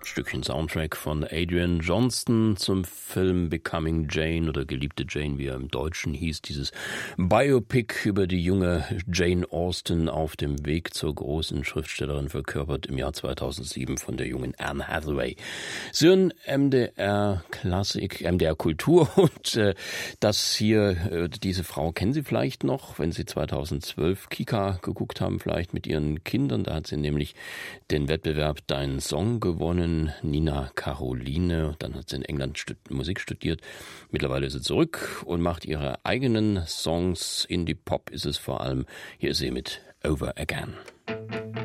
Stückchen Soundtrack von Adrian Johnston zum Film Becoming Jane oder Geliebte Jane, wie er im Deutschen hieß. Dieses Biopic über die junge Jane Austen auf dem Weg zur großen Schriftstellerin, verkörpert im Jahr 2007 von der jungen Anne Hathaway. Sön MDR Klassik, MDR Kultur und das hier, diese Frau kennen Sie vielleicht noch, wenn Sie 2012 Kika geguckt haben, vielleicht mit Ihren Kindern. Da hat sie nämlich den Wettbewerb Dein Song gewonnen. Nina Caroline, dann hat sie in England Musik studiert. Mittlerweile ist sie zurück und macht ihre eigenen Songs. Indie-Pop ist es vor allem. Hier ist sie mit Over Again.